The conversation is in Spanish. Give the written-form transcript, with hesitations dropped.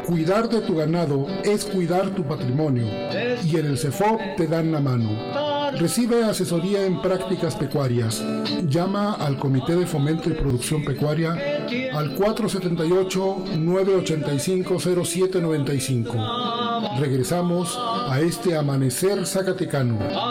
Cuidar de tu ganado es cuidar tu patrimonio y en el CEFOP te dan la mano. Recibe asesoría en prácticas pecuarias. Llama al Comité de Fomento y Producción Pecuaria al 478-985-0795. Regresamos a este amanecer zacatecano.